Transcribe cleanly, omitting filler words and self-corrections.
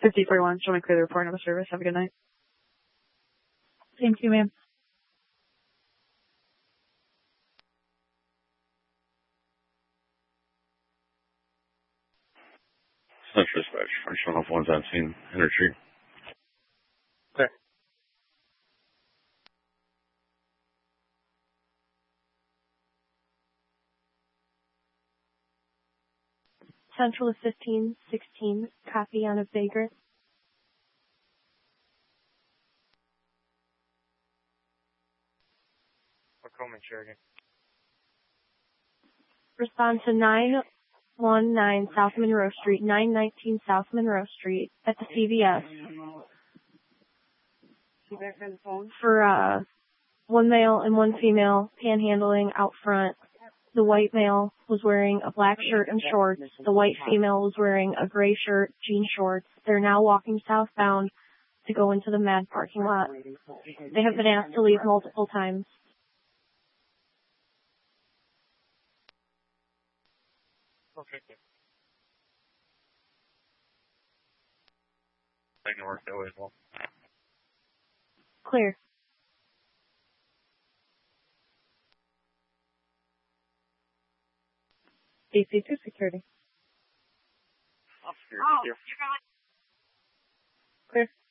5041, showing clear the report of the service. Have a good night. Thank you, ma'am. Central Dispatch, I'm showing off ones on scene, Energy. Okay. Central is 1516, copy on a vagrant. Macomb, share again. Respond to 919 South Monroe Street, 919 South Monroe Street at the CVS. For one male and one female panhandling out front. The white male was wearing a black shirt and shorts. The white female was wearing a gray shirt, jean shorts. They're now walking southbound to go into the MAD parking lot. They have been asked to leave multiple times. Okay. I can work that way as well. Clear. DC2 security. Here. Clear.